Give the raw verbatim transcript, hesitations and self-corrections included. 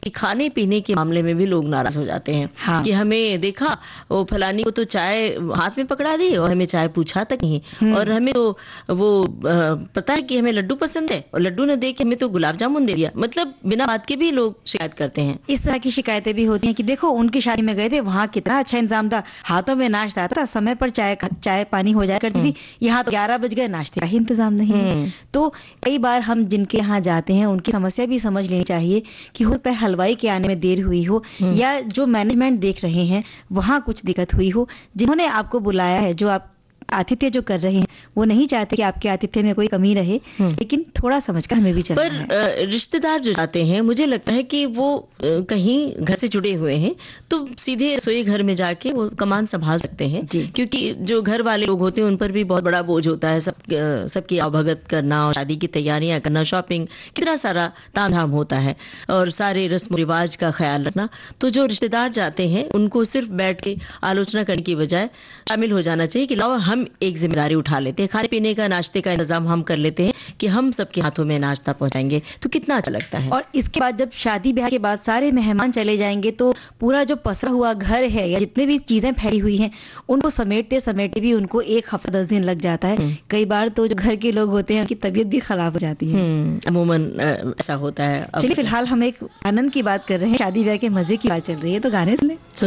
कि खाने पीने के मामले में भी लोग नाराज हो जाते हैं। हाँ। कि हमें देखा वो फलानी को तो चाय हाथ में पकड़ा दी और हमें चाय पूछा तक नहीं, और हमें तो वो आ, पता है कि हमें लड्डू पसंद है और लड्डू न दे के हमें तो गुलाब जामुन दे दिया। मतलब बिना बात के भी लोग शिकायत करते हैं। इस तरह की शिकायतें भी होती हैं कि देखो उनकी शादी में गए थे, वहाँ कितना अच्छा इंतजाम था, हाथों में नाश्ता था, समय पर चाय चाय पानी हो जाया करती थी, यहाँ तो ग्यारह बज गए नाश्ते का ही इंतजाम नहीं है। तो कई बार हम जिनके यहाँ जाते हैं उनकी समस्या भी समझ लेनी चाहिए कि हो सकता है हलवाई के आने में देर हुई हो, या जो मैनेजमेंट देख रहे हैं वहां कुछ दिक्कत हुई हो, जिन्होंने आपको बुलाया है, जो आप आतिथ्य जो कर रहे हैं वो नहीं चाहते कि आपके आतिथ्य में कोई कमी रहे, लेकिन थोड़ा समझकर हमें भी चलना है। पर रिश्तेदार जो जाते हैं, मुझे लगता है कि वो कहीं घर से जुड़े हुए हैं तो सीधे रसोई घर में जाके वो कमान संभाल सकते हैं, क्योंकि जो घर वाले लोग होते हैं उन पर भी बहुत बड़ा बोझ होता है, सब सबकी आवभगत करना और शादी की तैयारियां करना, शॉपिंग, कितना सारा तामझाम होता है और सारे रस्म रिवाज का ख्याल रखना। तो जो रिश्तेदार जाते हैं उनको सिर्फ बैठ के आलोचना करने की बजाय शामिल हो जाना चाहिए कि लाओ हम एक जिम्मेदारी उठा लेते हैं, खाने पीने का, नाश्ते का इंतजाम हम कर लेते हैं कि हम सबके हाथों में नाश्ता पहुंचाएंगे, तो कितना अच्छा लगता है। और इसके बाद जब शादी ब्याह के बाद सारे मेहमान चले जाएंगे तो पूरा जो पसरा हुआ घर है या जितने भी चीजें फैली हुई हैं उनको समेटते समेटते भी उनको एक हफ्ता दस दिन लग जाता है। कई बार तो जो घर के लोग होते हैं उनकी तबीयत भी खराब हो जाती है। अमूमन ऐसा होता है। चलिए फिलहाल हम एक आनंद की बात कर रहे हैं, शादी ब्याह के मजे की बात चल रही है, तो गाने सुने।